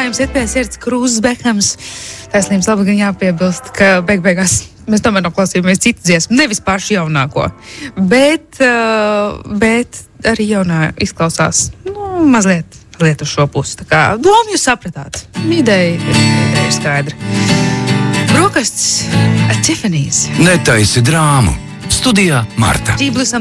Klājums iet pie sirds Krūzes Bekams. Taisnības labi gan jāpiebilst, ka beigās mēs tomēr noklausījāmies citu dziesmu, nevis pašu jaunāko. Bet arī jaunā izklausās, mazliet uz šo pusi. Tā kā domu jūs sapratāt. Ideja ir skaidra. Brokastis ar Tiffany's. Netaisi drāmu. Studijā Marta. Ģīblusam